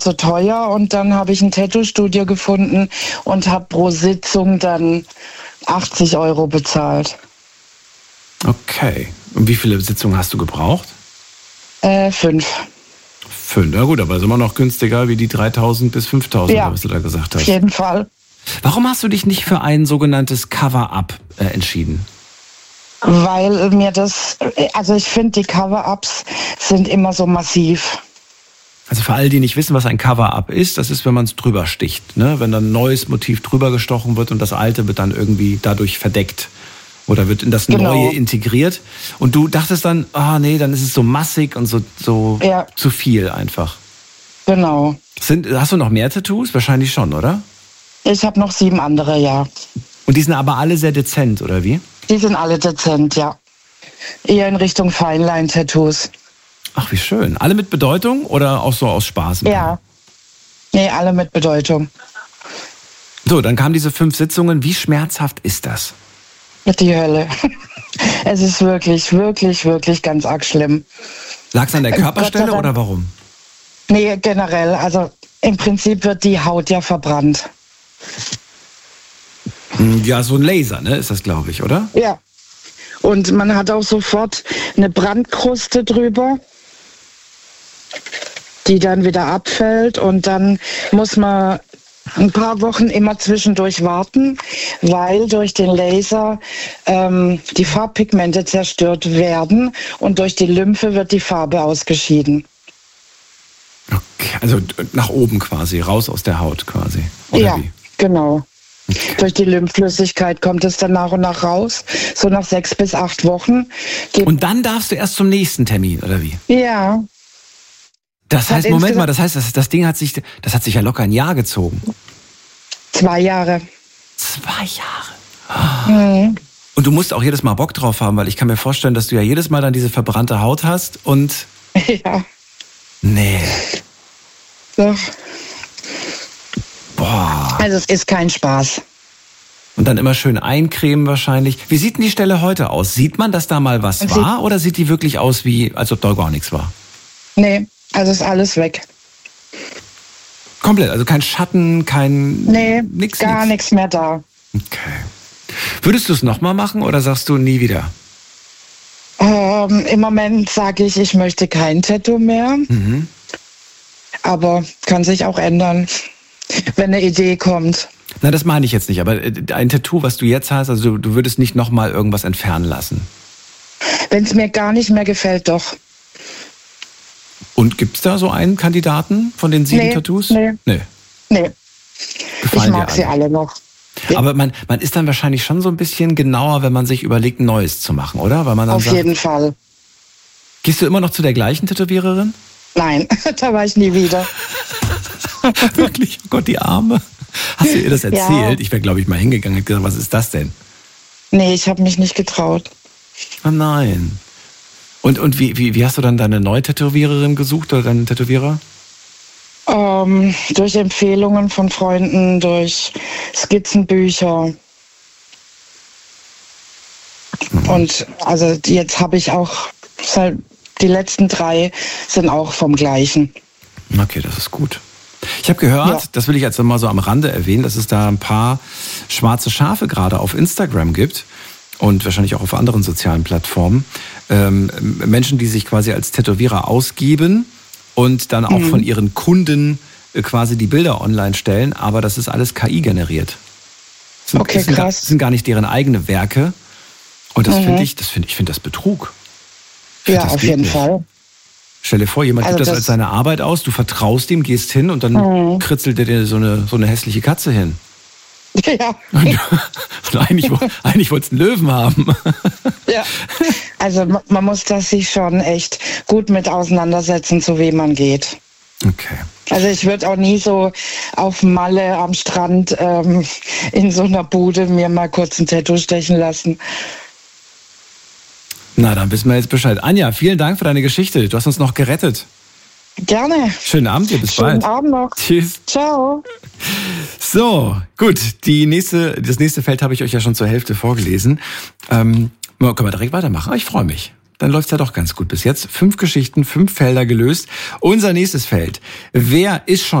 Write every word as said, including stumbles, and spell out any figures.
zu teuer und dann habe ich ein Tattoo-Studio gefunden und habe pro Sitzung dann achtzig Euro bezahlt. Okay. Und wie viele Sitzungen hast du gebraucht? Äh, fünf. Fünf, na gut, aber ist immer noch günstiger wie die dreitausend bis fünftausend, ja, was du da gesagt hast. Auf jeden Fall. Warum hast du dich nicht für ein sogenanntes Cover-Up äh, entschieden? Weil mir das, also ich finde, die Cover-Ups sind immer so massiv. Also für alle, die nicht wissen, was ein Cover-Up ist, das ist, wenn man es drüber sticht. Ne? Wenn dann ein neues Motiv drüber gestochen wird und das alte wird dann irgendwie dadurch verdeckt. Oder wird in das genau. Neue integriert. Und du dachtest dann, ah nee, dann ist es so massig und so, so ja. zu viel einfach. Genau. Sind, hast du noch mehr Tattoos? Wahrscheinlich schon, oder? Ich habe noch sieben andere, ja. Und die sind aber alle sehr dezent, oder wie? Die sind alle dezent, ja. Eher in Richtung Feinline-Tattoos. Ach, wie schön. Alle mit Bedeutung oder auch so aus Spaß? Ja. Nee, alle mit Bedeutung. So, dann kamen diese fünf Sitzungen. Wie schmerzhaft ist das? Die Hölle. Es ist wirklich, wirklich, wirklich ganz arg schlimm. Lag es an der Körperstelle oder warum? Nee, generell. Also im Prinzip wird die Haut ja verbrannt. Ja, so ein Laser, ne, ist das, glaube ich, oder? Ja. Und man hat auch sofort eine Brandkruste drüber, die dann wieder abfällt. Und dann muss man ein paar Wochen immer zwischendurch warten, weil durch den Laser ähm, die Farbpigmente zerstört werden und durch die Lymphe wird die Farbe ausgeschieden. Okay, also nach oben quasi, raus aus der Haut quasi, oder ja, wie? Genau. Okay. Durch die Lymphflüssigkeit kommt es dann nach und nach raus, so nach sechs bis acht Wochen. Und dann darfst du erst zum nächsten Termin, oder wie? Ja. Das heißt, Moment mal, das heißt, das, das Ding hat sich, das hat sich ja locker ein Jahr gezogen. Zwei Jahre. Zwei Jahre? Mhm. Und du musst auch jedes Mal Bock drauf haben, weil ich kann mir vorstellen, dass du ja jedes Mal dann diese verbrannte Haut hast und... Ja. Nee. Doch. Boah. Also es ist kein Spaß. Und dann immer schön eincremen wahrscheinlich. Wie sieht denn die Stelle heute aus? Sieht man, dass da mal was Sie war oder sieht die wirklich aus, wie als ob da gar nichts war? Nee, also ist alles weg. Komplett, also kein Schatten, kein... Nee, nix, gar nichts mehr da. Okay. Würdest du es nochmal machen oder sagst du nie wieder? Ähm, Im Moment sage ich, ich möchte kein Tattoo mehr. Mhm. Aber kann sich auch ändern, wenn eine Idee kommt. Na, das meine ich jetzt nicht, aber ein Tattoo, was du jetzt hast, also du, du würdest nicht nochmal irgendwas entfernen lassen? Wenn es mir gar nicht mehr gefällt, doch. Und gibt es da so einen Kandidaten von den sieben nee, Tattoos? Nee. Nee. nee. Gefallen ich mag dir sie alle noch. Aber man, man ist dann wahrscheinlich schon so ein bisschen genauer, wenn man sich überlegt, ein Neues zu machen, oder? Weil man dann Auf sagt, jeden Fall. Gehst du immer noch zu der gleichen Tätowiererin? Nein, da war ich nie wieder. Wirklich? Oh Gott, die Arme. Hast du ihr das erzählt? Ja. Ich wäre, glaube ich, mal hingegangen und gesagt, was ist das denn? Nee, ich habe mich nicht getraut. Oh nein. Und, und wie, wie, wie hast du dann deine neue Tätowiererin gesucht oder deinen Tätowierer? Ähm, durch Empfehlungen von Freunden, durch Skizzenbücher. Mhm. Und also jetzt habe ich auch, die letzten drei sind auch vom gleichen. Okay, das ist gut. Ich habe gehört, ja. das will ich jetzt mal so am Rande erwähnen, dass es da ein paar schwarze Schafe gerade auf Instagram gibt und wahrscheinlich auch auf anderen sozialen Plattformen. Ähm, Menschen, die sich quasi als Tätowierer ausgeben und dann auch mhm. von ihren Kunden quasi die Bilder online stellen, aber das ist alles K I generiert. Das sind, okay, das sind krass. Gar, das sind gar nicht deren eigene Werke. Und das mhm. finde ich, das finde ich, finde das Betrug. Ich ja, das auf jeden nicht. Fall. Stell dir vor, jemand also gibt das, das als seine Arbeit aus, du vertraust ihm, gehst hin und dann mhm. kritzelt er dir so eine, so eine hässliche Katze hin. Ja. Und, und eigentlich, eigentlich wolltest du einen Löwen haben. Ja. Also man muss das sich schon echt gut mit auseinandersetzen, zu wem man geht. Okay. Also ich würde auch nie so auf Malle am Strand ähm, in so einer Bude mir mal kurz ein Tattoo stechen lassen. Na, dann wissen wir jetzt Bescheid. Anja, vielen Dank für deine Geschichte. Du hast uns noch gerettet. Gerne. Schönen Abend dir, bis Schönen bald. Schönen Abend noch. Tschüss. Ciao. So, gut. Die nächste, das nächste Feld habe ich euch ja schon zur Hälfte vorgelesen. Ähm, können wir direkt weitermachen? Ich freue mich. dann läuft's ja doch ganz gut bis jetzt. Fünf Geschichten, fünf Felder gelöst. Unser nächstes Feld. Wer ist schon